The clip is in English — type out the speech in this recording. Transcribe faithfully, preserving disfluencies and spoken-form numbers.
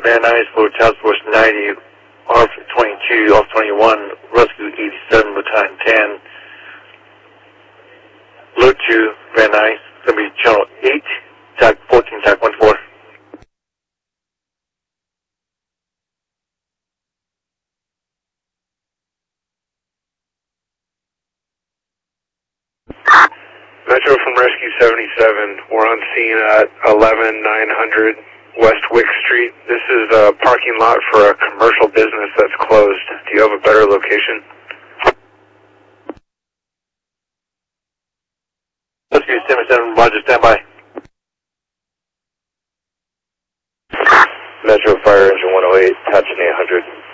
Van Nuys for Task Force ninety, off twenty-two, off twenty-one, Rescue eighty-seven, Battalion ten. Alert to Van Nuys, it's going to be channel eight, T A C fourteen, T A C one four. Metro from Rescue seventy-seven, we're on scene at eleven nine hundred West Wick Street. This is a parking lot for a commercial business that's closed. Do you have a better location? Rescue seventy-seven, Roger, stand by. Metro Fire Engine one oh eight, Patchen eight hundred.